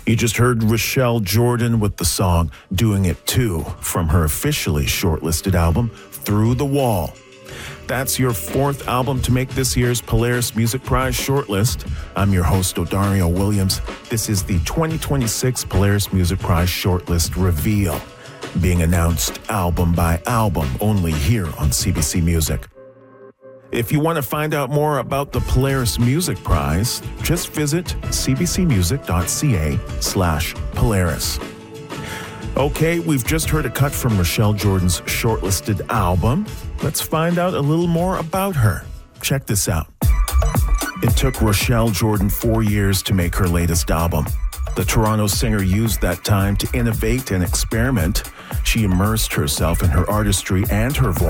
You just heard Rochelle Jordan with the song Doing It Too from her officially shortlisted album, Through the Wall. That's your fourth album to make this year's Polaris Music Prize shortlist. I'm your host, Odario Williams. This is the 2026 Polaris Music Prize shortlist reveal, being announced album by album only here on CBC Music. If you want to find out more about the Polaris Music Prize, just visit cbcmusic.ca/Polaris. Okay, we've just heard a cut from Rochelle Jordan's shortlisted album. Let's find out a little more about her. Check this out. It took Rochelle Jordan 4 years to make her latest album. The Toronto singer used that time to innovate and experiment. She immersed herself in her artistry and her voice.